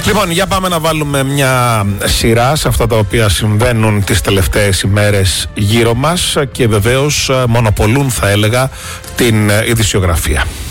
Λοιπόν, για πάμε να βάλουμε μια σειρά σε αυτά τα οποία συμβαίνουν τις τελευταίες ημέρες γύρω μας και βεβαίως μονοπολούν, θα έλεγα, την ειδησιογραφία.